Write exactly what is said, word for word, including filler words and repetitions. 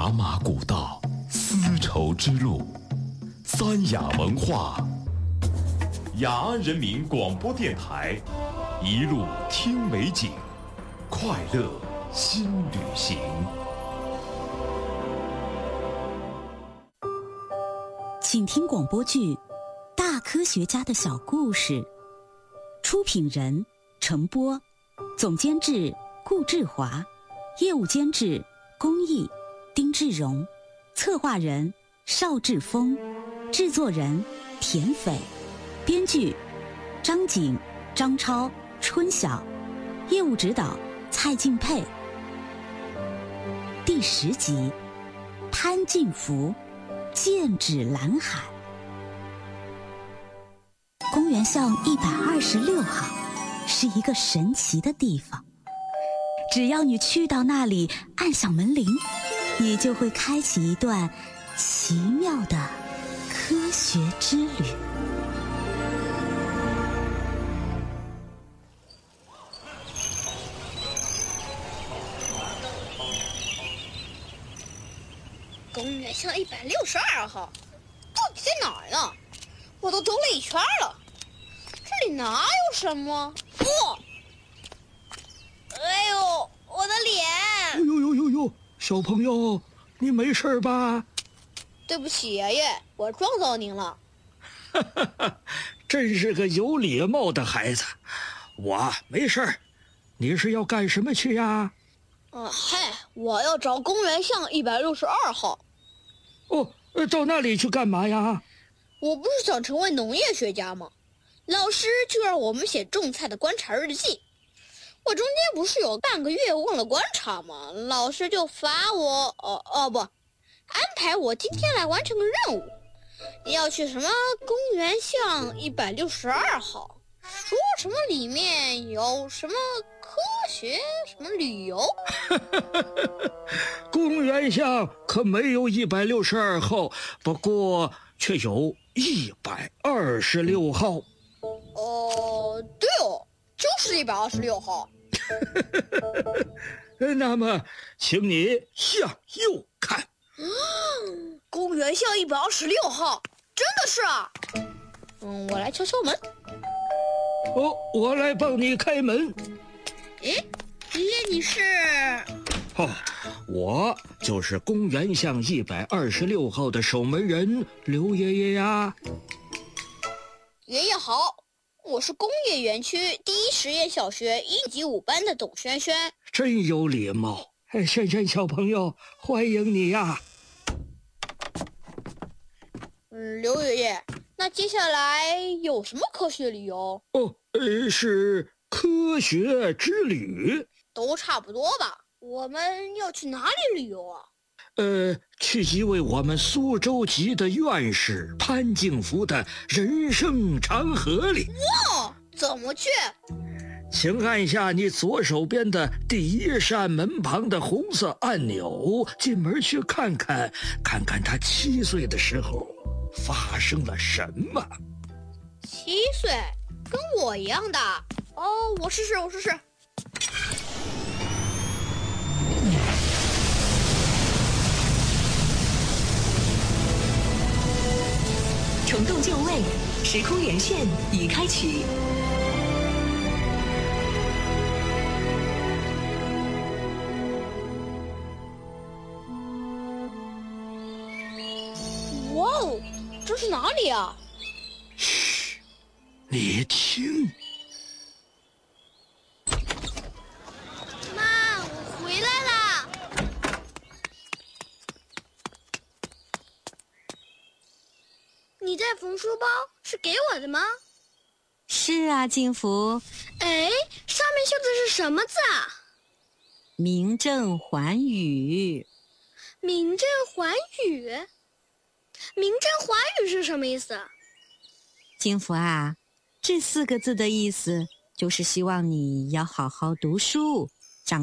茶马古道，丝绸之路，三雅文化，雅安人民广播电台，一路听美景，快乐新旅行。 请听广播剧《大科学家的小故事》，出品人程波，总监制顾志华，业务监制龚毅、丁志荣，策划人邵志峰，制作人田斐，编剧张景、张超、春晓，业务指导蔡敬佩。第十集，潘敬福剑指蓝海。公园巷一百二十六号是一个神奇的地方，只要你去到那里，按响门铃，你就会开启一段奇妙的科学之旅。 公园巷一百六十二号，到底在哪儿呢？我都兜了一圈了，这里哪有什么？不、哦，哎呦，我的脸！ 哎呦呦呦呦，小朋友，你没事吧？ 对不起，爷爷，我撞到您了。 哈哈哈，真是个有礼貌的孩子。我没事，你是要干什么去呀？ 嗯，嗨，我要找公园巷一百六十二号。 哦，到那里去干嘛呀？ 我不是想成为农业学家吗？老师就让我们写种菜的观察日记。我中间不是有半个月忘了观察吗？老师就罚我，哦哦不，安排我今天来完成个任务。要去什么公园巷一百六十二号，说什么里面有什么科学什么旅游。 公园巷可没有一百六十二号，不过却有一百二十六号。 哦，对哦，就是一百二十六号。 那么，请你向右看。 公园巷一百二十六号，真的是啊。嗯，我来敲敲门。 哦，我来帮你开门。 诶，爷爷你是？ 哦，我就是公园巷一百二十六号的守门人刘爷爷呀。 爷爷好，我是工业园区第一实验小学一级五班的董轩轩。 真有礼貌，哎，轩轩小朋友，欢迎你呀。 嗯，刘爷爷，那接下来有什么科学旅游？ 哦，呃，是科学之旅。 都差不多吧。我们要去哪里旅游啊？ 呃，去一位我们苏州籍的院士潘敬福的人生长河里。 哇，怎么去？ 请按下你左手边的第一扇门旁的红色按钮，进门去看看，看看他七岁的时候发生了什么。 七岁，跟我一样大。哦，我试试，我试试。 重动就位，时空连线已开启。 哇哦，这是哪里啊？ 嘘，你听。 妈，我回来啦！你在缝书包，是给我的吗？ 是啊，敬福。 哎，上面绣的是什么字啊？ 名正寰宇。 名正寰宇？名正寰宇是什么意思？ 敬福啊，这四个字的意思就是希望你要好好读书，